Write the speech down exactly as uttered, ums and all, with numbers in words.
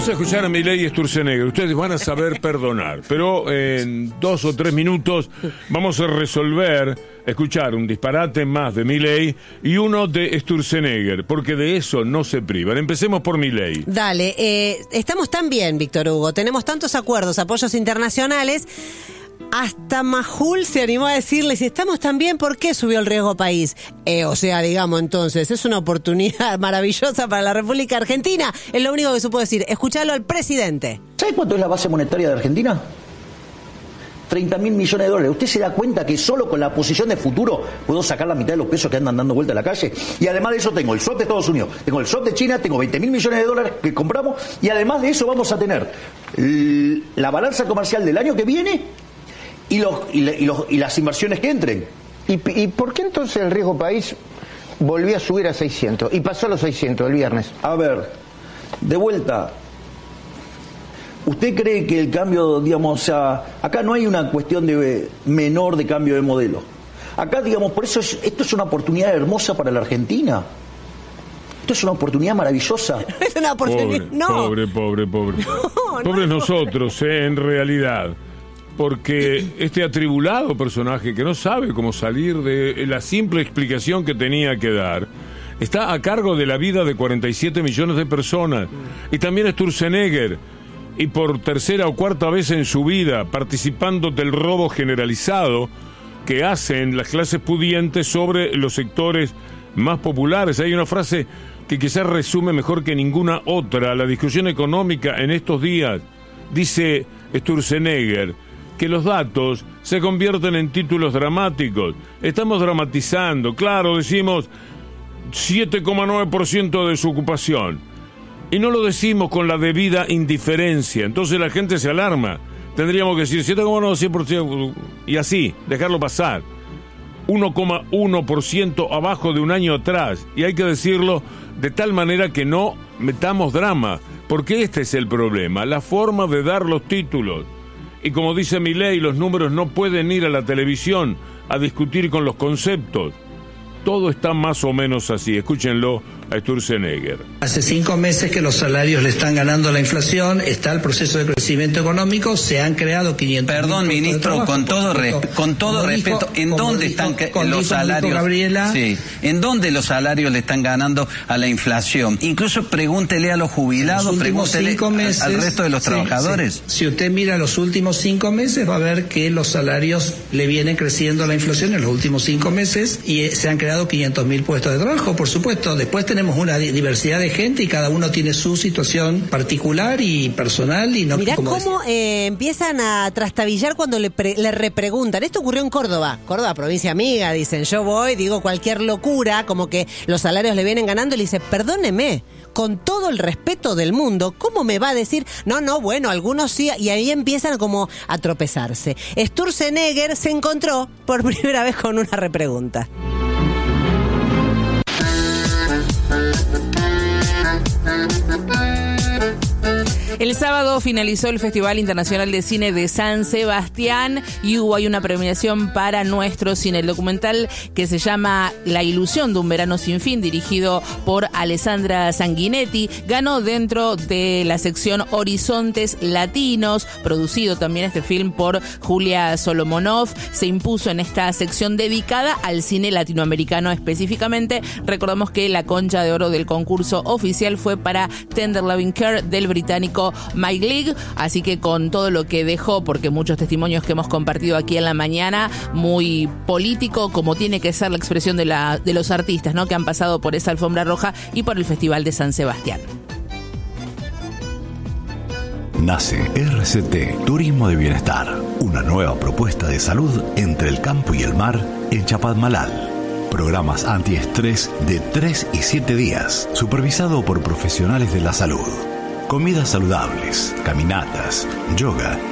Vamos a escuchar a Milei y Sturzenegger. Ustedes van a saber perdonar, pero en dos o tres minutos vamos a resolver, escuchar un disparate más de Milei y uno de Sturzenegger, porque de eso no se privan. Empecemos por Milei. Dale, eh, estamos tan bien, Víctor Hugo, tenemos tantos acuerdos, apoyos internacionales. Hasta Majul se animó a decirle, si estamos tan bien, ¿por qué subió el riesgo país? Eh, o sea, digamos, entonces, es una oportunidad maravillosa para la República Argentina. Es lo único que se puede decir. Escuchalo al presidente. ¿Sabe cuánto es la base monetaria de Argentina? treinta mil millones de dólares. ¿Usted se da cuenta que solo con la posición de futuro puedo sacar la mitad de los pesos que andan dando vuelta a la calle? Y además de eso tengo el S O P de Estados Unidos, tengo el S O P de China, tengo veinte mil millones de dólares que compramos y además de eso vamos a tener la balanza comercial del año que viene y, los, y, la, y, los, y las inversiones que entren. ¿Y, ¿Y por qué entonces el riesgo país volvió a subir a seiscientos y pasó a los seiscientos el viernes? A ver, de vuelta, ¿usted cree que el cambio, digamos, o sea, acá no hay una cuestión de menor de cambio de modelo? Acá, digamos, por eso es, esto es una oportunidad hermosa para la Argentina. Esto es una oportunidad maravillosa. Es una oportunidad, pobre, no. Pobre, pobre, pobre. No, Pobres no. nosotros, eh, en realidad. Porque este atribulado personaje que no sabe cómo salir de la simple explicación que tenía que dar, está a cargo de la vida de cuarenta y siete millones de personas. Y también Sturzenegger, y por tercera o cuarta vez en su vida participando del robo generalizado que hacen las clases pudientes sobre los sectores más populares. Hay una frase que quizás resume mejor que ninguna otra la discusión económica en estos días. Dice Sturzenegger que los datos se convierten en títulos dramáticos. Estamos dramatizando, claro, decimos siete coma nueve por ciento de desocupación. Y no lo decimos con la debida indiferencia, entonces la gente se alarma. Tendríamos que decir siete coma nueve por ciento y así, dejarlo pasar. uno coma uno por ciento abajo de un año atrás. Y hay que decirlo de tal manera que no metamos drama, porque este es el problema, la forma de dar los títulos. Y como dice Milei, los números no pueden ir a la televisión a discutir con los conceptos. Todo está más o menos así. Escúchenlo a Sturzenegger. Hace cinco meses que los salarios le están ganando la inflación, está el proceso de crecimiento económico, se han creado quinientos. Perdón, ministro, con todo respeto, con todo respeto, ¿en dónde están los salarios? Gabriela, sí, ¿en dónde los salarios le están ganando a la inflación? Incluso pregúntele a los jubilados, pregúntele meses, al resto de los sí, trabajadores. Sí. Si usted mira los últimos cinco meses, va a ver que los salarios le vienen creciendo a la inflación en los últimos cinco meses y se han creado quinientos mil puestos de trabajo, por supuesto. Después tenemos una diversidad de gente y cada uno tiene su situación particular y personal. Y no Mirá como cómo eh, empiezan a trastabillar cuando le, pre, le repreguntan. Esto ocurrió en Córdoba, Córdoba, provincia amiga, dicen, yo voy, digo cualquier locura, como que los salarios le vienen ganando, y le dice, perdóneme, con todo el respeto del mundo, ¿cómo me va a decir? No, no, bueno, algunos sí, y ahí empiezan como a tropezarse. Sturzenegger se encontró por primera vez con una repregunta. El sábado finalizó el Festival Internacional de Cine de San Sebastián y hubo ahí una premiación para nuestro cine. El documental que se llama La ilusión de un verano sin fin, dirigido por Alessandra Sanguinetti, ganó dentro de la sección Horizontes Latinos, producido también este film por Julia Solomonov. Se impuso en esta sección dedicada al cine latinoamericano específicamente. Recordamos que la concha de oro del concurso oficial fue para Tender Loving Care del británico Mike Leigh, así que con todo lo que dejó, porque muchos testimonios que hemos compartido aquí en la mañana, muy político, como tiene que ser la expresión de, la, de los artistas, ¿no?, que han pasado por esa alfombra roja y por el Festival de San Sebastián. Nace R C T Turismo de Bienestar, una nueva propuesta de salud entre el campo y el mar en Chapadmalal. Programas antiestrés de tres y siete días, supervisado por profesionales de la salud. Comidas saludables, caminatas, yoga